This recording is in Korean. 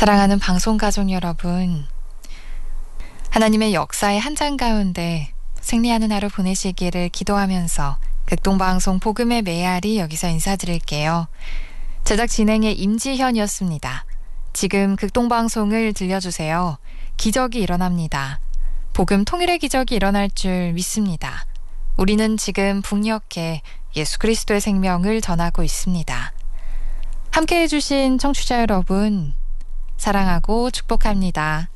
사랑하는 방송가족 여러분, 하나님의 역사의 한 장 가운데 승리하는 하루 보내시기를 기도하면서 극동방송 복음의 메아리 여기서 인사드릴게요. 제작 진행의 임지현이었습니다. 지금 극동방송을 들려주세요. 기적이 일어납니다. 복음 통일의 기적이 일어날 줄 믿습니다. 우리는 지금 북녘에 예수 그리스도의 생명을 전하고 있습니다. 함께해 주신 청취자 여러분, 사랑하고 축복합니다.